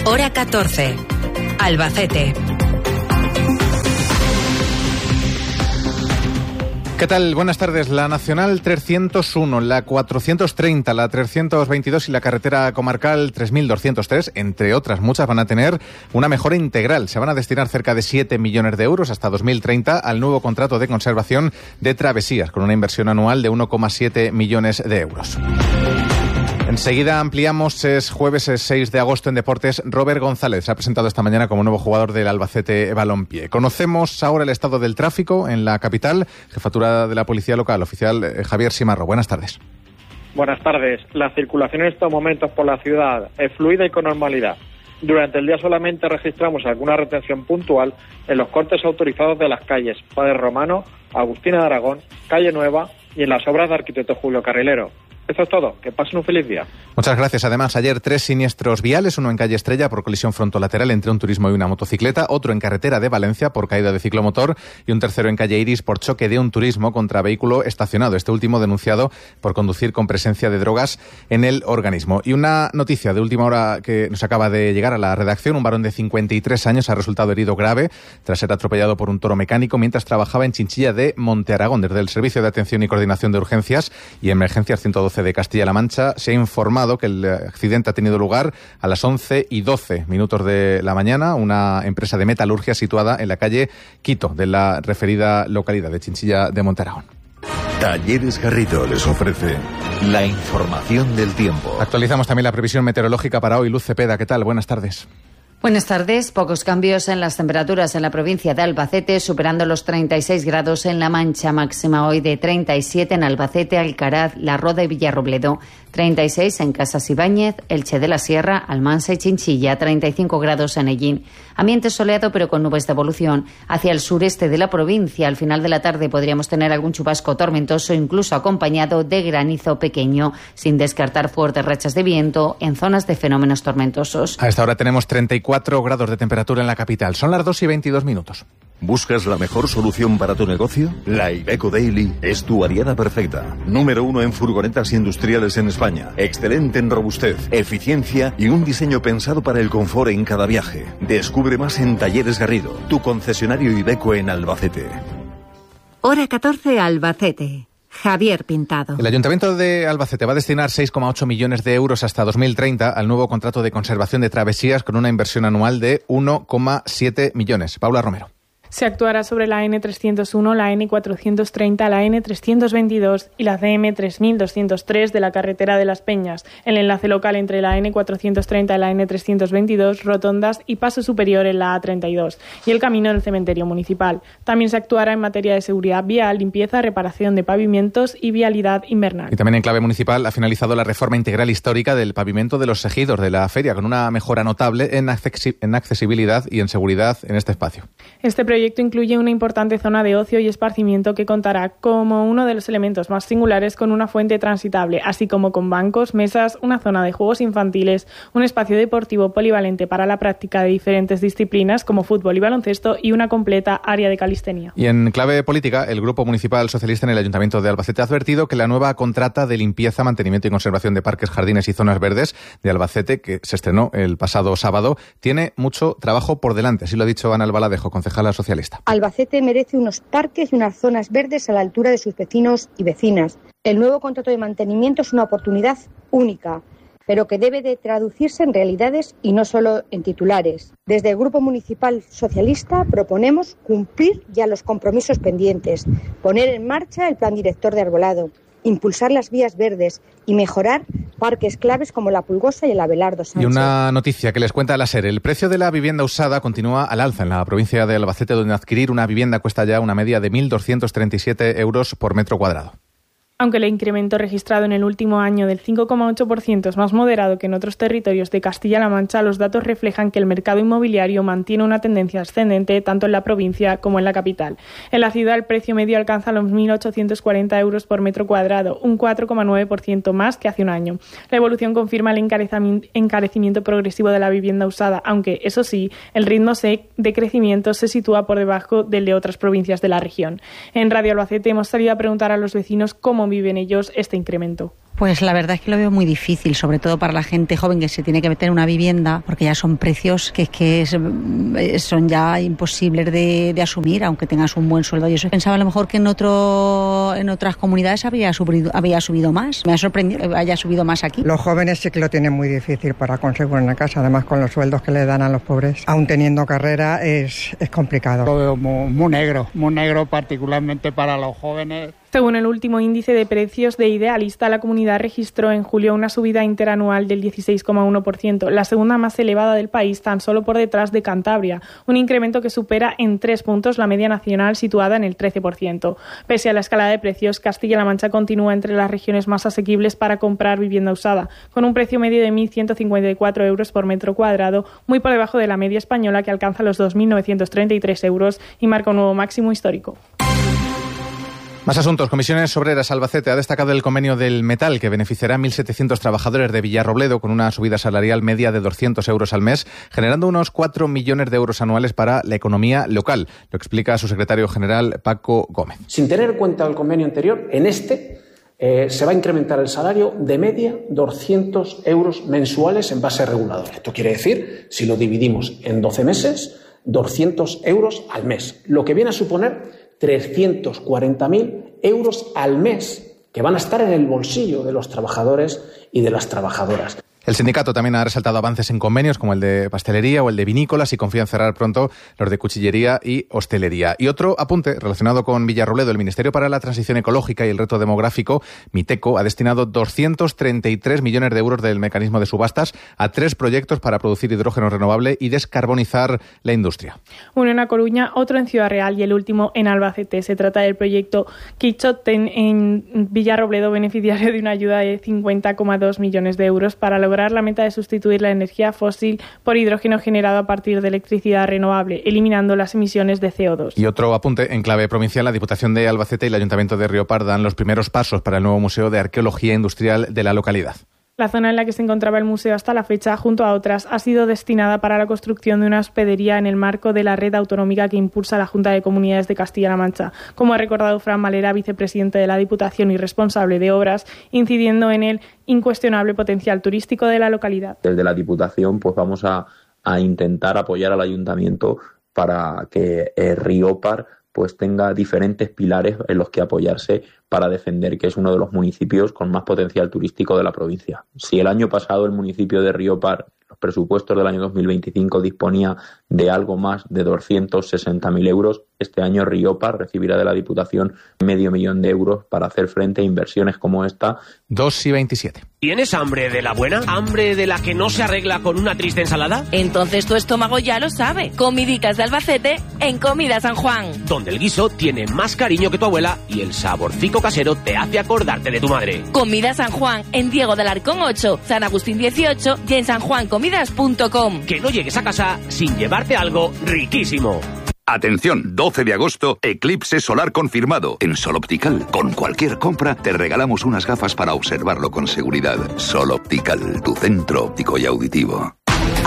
Hora 14. Albacete. ¿Qué tal? Buenas tardes. La Nacional 301, la 430, la 322 y la carretera comarcal 3203, entre otras muchas, van a tener una mejora integral. Se van a destinar cerca de 7 millones de euros hasta 2030 al nuevo contrato de conservación de travesías, con una inversión anual de 1,7 millones de euros. Enseguida ampliamos. Es jueves 6 de agosto en Deportes. Robert González se ha presentado esta mañana como nuevo jugador del Albacete Balompié. Conocemos ahora el estado del tráfico en la capital. Jefatura de la Policía Local, oficial Javier Simarro. Buenas tardes. Buenas tardes. La circulación en estos momentos por la ciudad es fluida y con normalidad. Durante el día solamente registramos alguna retención puntual en los cortes autorizados de las calles Padre Romano, Agustina de Aragón, Calle Nueva y en las obras de arquitecto Julio Carrilero. Eso es todo. Que pasen un feliz día. Muchas gracias. Además, ayer 3 siniestros viales, uno en calle Estrella por colisión frontolateral entre un turismo y una motocicleta, otro en carretera de Valencia por caída de ciclomotor y un tercero en calle Iris por choque de un turismo contra vehículo estacionado. Este último denunciado por conducir con presencia de drogas en el organismo. Y una noticia de última hora que nos acaba de llegar a la redacción. Un varón de 53 años ha resultado herido grave tras ser atropellado por un toro mecánico mientras trabajaba en Chinchilla de Monte Aragón. Desde el Servicio de Atención y Coordinación de Urgencias y Emergencias 112 de Castilla-La Mancha se ha informado que el accidente ha tenido lugar a las 11:12 de la mañana. Una empresa de metalurgia situada en la calle Quito de la referida localidad de Chinchilla de Monte Aragón. Talleres Garrido les ofrece la información del tiempo. Actualizamos también la previsión meteorológica para hoy. Luz Cepeda, ¿qué tal? Buenas tardes. Buenas tardes. Pocos cambios en las temperaturas en la provincia de Albacete, superando los 36 grados en La Mancha, máxima hoy de 37 en Albacete, Alcaraz, La Roda y Villarrobledo, 36 en Casas Ibáñez, Elche de la Sierra, Almansa y Chinchilla, 35 grados en Ellín. Ambiente soleado pero con nubes de evolución hacia el sureste de la provincia. Al final de la tarde podríamos tener algún chubasco tormentoso, incluso acompañado de granizo pequeño, sin descartar fuertes rachas de viento en zonas de fenómenos tormentosos. A esta hora tenemos 34 grados de temperatura en la capital. Son las 2:22. ¿Buscas la mejor solución para tu negocio? La Iveco Daily es tu aliada perfecta. Número 1 en furgonetas industriales en España. Excelente en robustez, eficiencia y un diseño pensado para el confort en cada viaje. Descubre más en Talleres Garrido, tu concesionario Iveco en Albacete. Hora 14, Albacete. Javier Pintado. El Ayuntamiento de Albacete va a destinar 6,8 millones de euros hasta 2030 al nuevo contrato de conservación de travesías con una inversión anual de 1,7 millones. Paula Romero. Se actuará sobre la N301, la N430, la N322 y la CM 3203 de la carretera de Las Peñas, el enlace local entre la N430 y la N322, rotondas y paso superior en la A32 y el camino del cementerio municipal. También se actuará en materia de seguridad vial, limpieza, reparación de pavimentos y vialidad invernal. Y también en clave municipal ha finalizado la reforma integral histórica del pavimento de los ejidos de la feria, con una mejora notable en accesibilidad y en seguridad en este espacio. Este proyecto incluye una importante zona de ocio y esparcimiento que contará como uno de los elementos más singulares con una fuente transitable, así como con bancos, mesas, una zona de juegos infantiles, un espacio deportivo polivalente para la práctica de diferentes disciplinas como fútbol y baloncesto y una completa área de calistenia. Y en clave política, el Grupo Municipal Socialista en el Ayuntamiento de Albacete ha advertido que la nueva contrata de limpieza, mantenimiento y conservación de parques, jardines y zonas verdes de Albacete, que se estrenó el pasado sábado, tiene mucho trabajo por delante. Así lo ha dicho Ana Albaladejo, concejala socialista. Albacete merece unos parques y unas zonas verdes a la altura de sus vecinos y vecinas. El nuevo contrato de mantenimiento es una oportunidad única, pero que debe de traducirse en realidades y no solo en titulares. Desde el Grupo Municipal Socialista proponemos cumplir ya los compromisos pendientes, poner en marcha el plan director de arbolado, impulsar las vías verdes y mejorar parques claves como la Pulgosa y el Abelardo Sánchez. Y una noticia que les cuenta la SER. El precio de la vivienda usada continúa al alza en la provincia de Albacete, donde adquirir una vivienda cuesta ya una media de 1.237 euros por metro cuadrado. Aunque el incremento registrado en el último año del 5,8% es más moderado que en otros territorios de Castilla-La Mancha, los datos reflejan que el mercado inmobiliario mantiene una tendencia ascendente tanto en la provincia como en la capital. En la ciudad el precio medio alcanza los 1.840 euros por metro cuadrado, un 4,9% más que hace un año. La evolución confirma el encarecimiento progresivo de la vivienda usada, aunque, eso sí, el ritmo de crecimiento se sitúa por debajo del de otras provincias de la región. En Radio Albacete hemos salido a preguntar a los vecinos cómo viven ellos este incremento. Pues la verdad es que lo veo muy difícil, sobre todo para la gente joven que se tiene que meter en una vivienda, porque ya son precios que son ya imposibles de asumir, aunque tengas un buen sueldo. Y eso pensaba a lo mejor que en otras comunidades había subido más. Me ha sorprendido que haya subido más aquí. Los jóvenes sí que lo tienen muy difícil para conseguir una casa, además con los sueldos que le dan a los pobres. Aún teniendo carrera es complicado. Lo veo muy negro particularmente para los jóvenes. Según el último índice de precios de Idealista, la comunidad registró en julio una subida interanual del 16,1%, la segunda más elevada del país, tan solo por detrás de Cantabria, un incremento que supera en 3 puntos la media nacional situada en el 13%. Pese a la escalada de precios, Castilla-La Mancha continúa entre las regiones más asequibles para comprar vivienda usada, con un precio medio de 1.154 euros por metro cuadrado, muy por debajo de la media española que alcanza los 2.933 euros y marca un nuevo máximo histórico. Más asuntos. Comisiones Obreras Albacete ha destacado el convenio del metal que beneficiará a 1.700 trabajadores de Villarrobledo con una subida salarial media de 200 euros al mes, generando unos 4 millones de euros anuales para la economía local. Lo explica su secretario general, Paco Gómez. Sin tener en cuenta el convenio anterior, en este se va a incrementar el salario de media 200 euros mensuales en base reguladora. Esto quiere decir, si lo dividimos en 12 meses, 200 euros al mes, lo que viene a suponer 340.000 euros al mes que van a estar en el bolsillo de los trabajadores y de las trabajadoras. El sindicato también ha resaltado avances en convenios como el de pastelería o el de vinícolas y confía en cerrar pronto los de cuchillería y hostelería. Y otro apunte relacionado con Villarrobledo. El Ministerio para la Transición Ecológica y el Reto Demográfico, Miteco, ha destinado 233 millones de euros del mecanismo de subastas a 3 proyectos para producir hidrógeno renovable y descarbonizar la industria. Uno en A Coruña, otro en Ciudad Real y el último en Albacete. Se trata del proyecto Quichoten en Villarrobledo, beneficiario de una ayuda de 50,2 millones de euros para lograr la meta de sustituir la energía fósil por hidrógeno generado a partir de electricidad renovable, eliminando las emisiones de CO2. Y otro apunte, en clave provincial, la Diputación de Albacete y el Ayuntamiento de Riopar dan los primeros pasos para el nuevo Museo de Arqueología Industrial de la localidad. La zona en la que se encontraba el museo hasta la fecha, junto a otras, ha sido destinada para la construcción de una hospedería en el marco de la red autonómica que impulsa la Junta de Comunidades de Castilla-La Mancha, como ha recordado Fran Malera, vicepresidente de la Diputación y responsable de obras, incidiendo en el incuestionable potencial turístico de la localidad. Desde la Diputación pues vamos a intentar apoyar al Ayuntamiento para que Riopar pues tenga diferentes pilares en los que apoyarse para defender que es uno de los municipios con más potencial turístico de la provincia. Si el año pasado el municipio de Riopar, los presupuestos del año 2025 disponía de algo más de 260.000 euros, este año Riopar recibirá de la Diputación 500.000 euros para hacer frente a inversiones como esta. 2:27. ¿Tienes hambre de la buena? ¿Hambre de la que no se arregla con una triste ensalada? Entonces tu estómago ya lo sabe. Comidicas de Albacete en Comida San Juan. Donde el guiso tiene más cariño que tu abuela y el saborcico casero te hace acordarte de tu madre. Comida San Juan en Diego del Arcón 8, San Agustín 18 y en sanjuancomidas.com. Que no llegues a casa sin llevarte algo riquísimo. Atención, 12 de agosto, eclipse solar confirmado. En Sol Optical, con cualquier compra, te regalamos unas gafas para observarlo con seguridad. Sol Optical, tu centro óptico y auditivo.